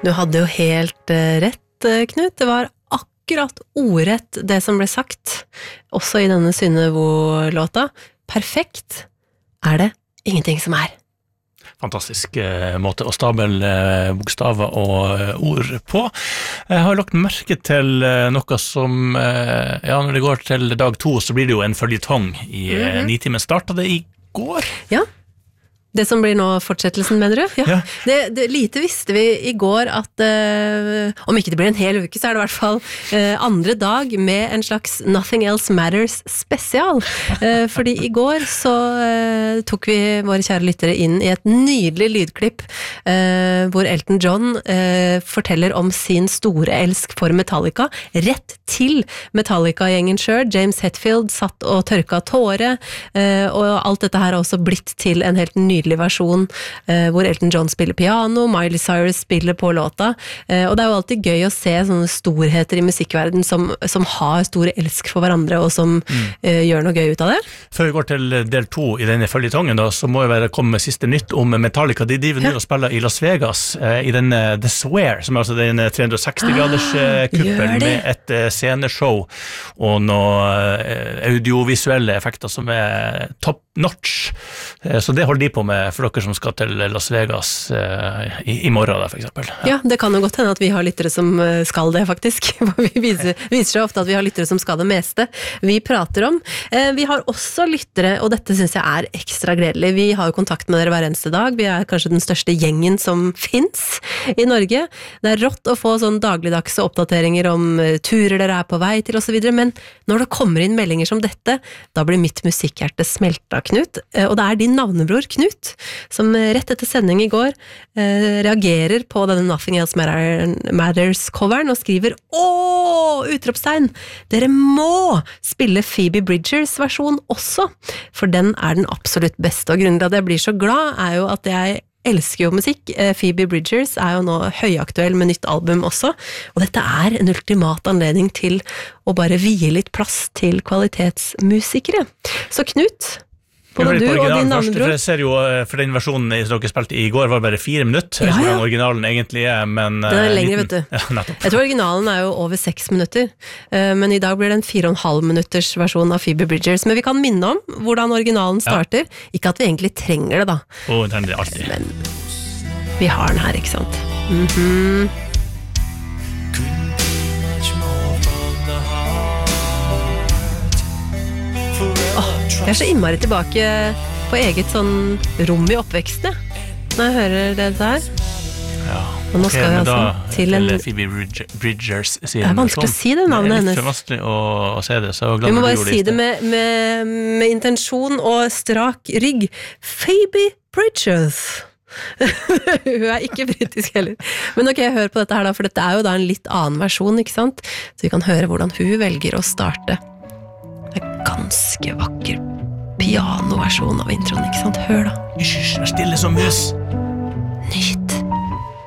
Du hadde jo helt rett, Knut. Det var akkurat ordrett det som ble sagt, også i denne Synnevo-låta. Perfekt det ingenting som Fantastisk måte å stable bokstaver og ord på. Jeg har lagt merke til noe som, når det går til dag 2, så blir det jo en føljetong i 9 timer. Startet det i går? Ja. Det som blir nå fortsettelsen, mener du? Ja. Det lite visste vi i går at om ikke det blir en hel uke, så det i hvert fall andre dag med en slags Nothing Else Matters spesial. Fordi i går så tok vi våre kjære lyttere inn i et nydelig lydklipp hvor Elton John forteller om sin store elsk for Metallica, rett til Metallica-gjengen selv. James Hetfield satt og tørka tåre, og alt dette her har også blitt til en helt nydelig versjon hvor Elton John spiller piano, Miley Cyrus spiller på låta, og det jo alltid gøy å se sånne storheter i musikkverden som har store elsk for hverandre og som gjør noe gøy ut av det. Før vi går til del 2 i denne føljetongen da, så må jeg komme med siste nytt om Metallica. De driver nå og spiller i Las Vegas i denne The Square, som altså den 360-graders kuppel med et sceneshow og noen audiovisuelle effekter som top notch. Så det holder de på med for dere som skal til Las Vegas i morgen da, for eksempel. Ja, det kan jo godt hende at vi har lyttere som skal det faktisk. Vi viser seg ofte at vi har lyttere som skal det meste vi prater om. Vi har også lyttere, og dette synes jeg ekstra gledelig. Vi har jo kontakt med dere hver eneste dag. Vi kanskje den største gjengen som finnes i Norge. Det rått å få sånn dagligdagse oppdateringer om turer dere på vei til og så videre, men når det kommer inn meldinger som dette, da blir mitt musikkhjerte smelta, Knut. Og det din navnebror, Knut, som rett etter sending i går reagerer på denne Nothing Else Matters-coveren og skriver utropstegn! Dere må spille Phoebe Bridgers versjon også, for den den absolutt beste, og grunnen til at jeg blir så glad jo at jeg elsker jo musikk. Phoebe Bridgers jo nå høyaktuell med nytt album også, og dette en ultimat anledning til å bare vie litt plass til kvalitetsmusikere. Så Knut, både du og din navnebror. Jeg ser jo, for den versjonen som dere spilte i går var bare 4 minutter, jeg hvordan originalen egentlig men... Den lengre, vet du. Ja, nettopp. Jeg tror originalen jo over 6 minutter, men i dag blir det en 4,5 minutters versjon av Phoebe Bridgers, men vi kan minne om hvordan originalen starter. Ikke at vi egentlig trenger det da. Vi trenger det alltid. Men vi har den her, ikke sant? Jeg så innmari tilbake på eget sånn rom i oppveksten når jeg hører det der. Ja, og nå skal vi altså til en... Phoebe Bridgers Det vanskelig å si det navnet hennes. Det litt for vanskelig å si det, så glad vi må du bare gjorde si det med intensjon og strak rygg. Phoebe Bridgers. Hun ikke britisk heller. Men ok, hør på dette her da, for dette jo da en litt annen versjon, ikke sant? Så vi kan høre hvordan hun velger å starte. Det ganske vakker pianoversjon av introen, ikke sant? Hør da. Stille som mus. Nydelig.